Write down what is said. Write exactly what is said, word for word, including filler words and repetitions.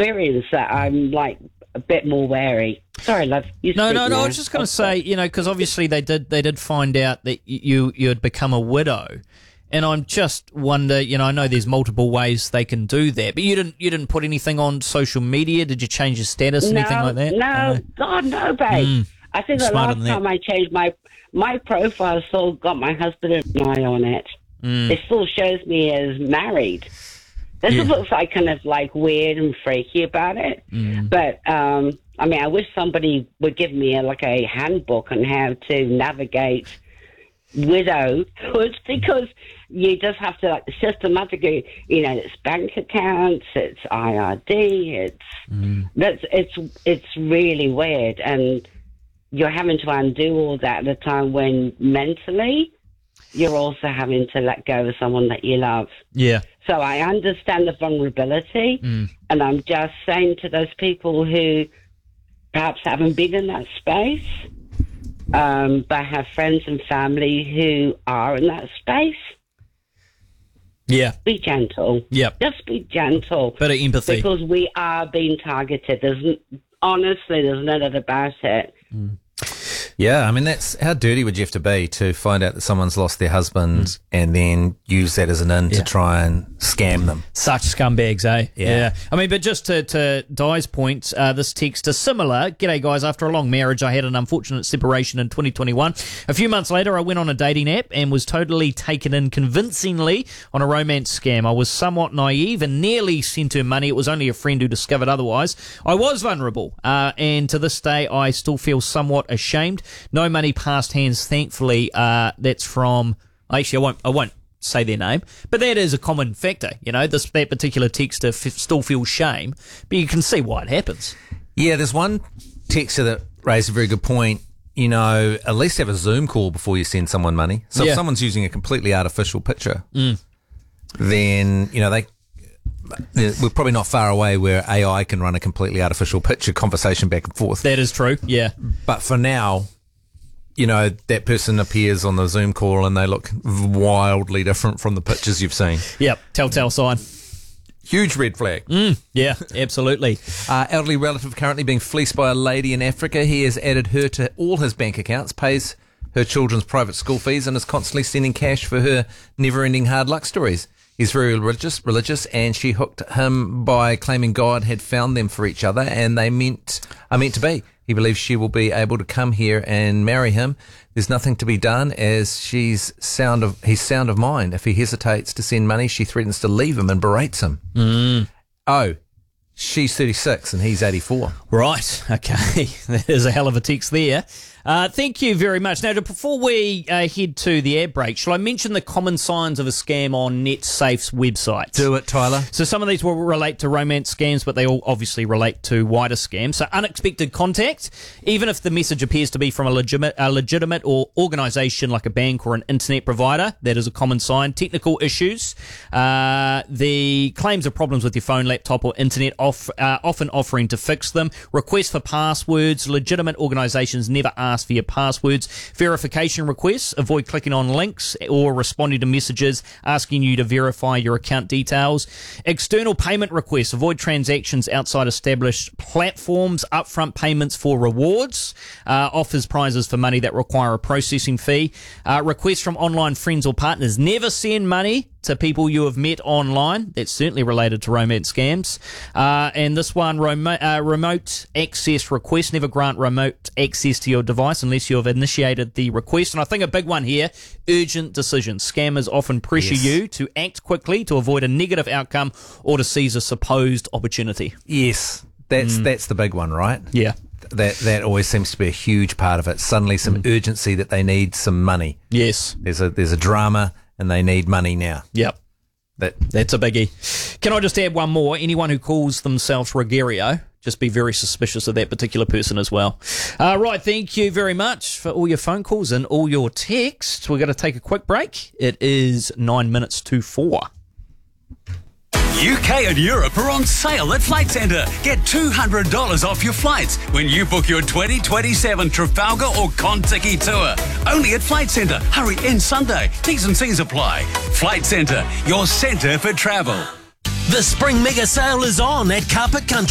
experience that I'm like a bit more wary. Sorry, love. You No, speak no, no. now. I was just going to say, you know, because obviously they did they did find out that you you had become a widow, and I'm just wonder, you know, I know there's multiple ways they can do that, but you didn't you didn't put anything on social media. Did you change your status, no, anything like that? No, God, no, babe. Mm, I think the smarter last than that. time I changed my my profile still got my husband and I on it. Mm. It still shows me as married. This Yeah. looks like kind of like weird and freaky about it. Mm. But, um, I mean, I wish somebody would give me a, like a handbook on how to navigate widowhood, because you just have to like systematically, you know, it's bank accounts, it's I R D, it's Mm. that's it's it's really weird, and you're having to undo all that at a time when mentally you're also having to let go of someone that you love. Yeah. So I understand the vulnerability, Mm. and I'm just saying to those people who perhaps haven't been in that space, um, but have friends and family who are in that space, Yeah. be gentle. Yep. Just be gentle. Bit of empathy. Because we are being targeted. There's n- honestly, there's no doubt about it. Yeah, I mean, that's how dirty would you have to be to find out that someone's lost their husband mm. and then use that as an in Yeah. to try and scam them. Such scumbags, eh? Yeah. I mean, but just to, to Di's point, uh, this text is similar. G'day, guys. After a long marriage, I had an unfortunate separation in twenty twenty-one. A few months later, I went on a dating app and was totally taken in convincingly on a romance scam. I was somewhat naive and nearly sent her money. It was only a friend who discovered otherwise. I was vulnerable, uh, and to this day, I still feel somewhat ashamed. No money passed hands, thankfully. Uh, that's from... Actually, I won't... I won't say their name, but that is a common factor. You know, this that particular texter f- still feels shame, but you can see why it happens. Yeah, there's one texter that raised a very good point. You know, at least have a Zoom call before you send someone money. So Yeah. if someone's using a completely artificial picture, Mm. then, you know, they... we're probably not far away where A I can run a completely artificial picture conversation back and forth. That is true, yeah. But for now, you know, that person appears on the Zoom call and they look wildly different from the pictures you've seen. Yep, telltale sign. Huge red flag. Mm, yeah, absolutely. Uh, elderly relative currently being fleeced by a lady in Africa. He has added her to all his bank accounts, pays her children's private school fees, and is constantly sending cash for her never-ending hard luck stories. He's very religious, religious, and she hooked him by claiming God had found them for each other, and they meant are meant to be. He believes she will be able to come here and marry him. There's nothing to be done, as she's sound of he's sound of mind. If he hesitates to send money, she threatens to leave him and berates him. Mm. Oh, she's thirty-six and he's eighty-four. Right, okay. That is a hell of a text there. Uh, thank you very much. Now, to, before we uh, head to the ad break, shall I mention the common signs of a scam on NetSafe's website? Do it, Tyler. So some of these will relate to romance scams, but they all obviously relate to wider scams. So unexpected contact, even if the message appears to be from a legitimate, a legitimate or organisation like a bank or an internet provider, that is a common sign. Technical issues, uh, the claims of problems with your phone, laptop or internet, off, uh, often offering to fix them. Requests for passwords, legitimate organisations never ask for your passwords. Verification requests, avoid clicking on links or responding to messages asking you to verify your account details. External payment requests, avoid transactions outside established platforms. Upfront payments for rewards, uh, offers prizes for money that require a processing fee. Uh, requests from online friends or partners, never send money to people you have met online. That's certainly related to romance scams. Uh, and this one, remote, uh, remote access request. Never grant remote access to your device unless you have initiated the request. And I think a big one here, urgent decisions. Scammers often pressure Yes. you to act quickly to avoid a negative outcome or to seize a supposed opportunity. Yes, that's Mm. that's the big one, right? Yeah. That that always seems to be a huge part of it. Suddenly some Mm. urgency that they need some money. Yes. There's a there's a drama and they need money now. Yep. That That's a biggie. Can I just add one more? Anyone who calls themselves Rogerio, just be very suspicious of that particular person as well. Uh, right, thank you very much for all your phone calls and all your texts. We're going to take a quick break. It is nine minutes to four. U K and Europe are on sale at Flight Centre. Get two hundred dollars off your flights when you book your twenty twenty-seven Trafalgar or Contiki tour. Only at Flight Centre. Hurry, end Sunday. T's and C's apply. Flight Centre, your centre for travel. The spring mega sale is on at Carpet Country.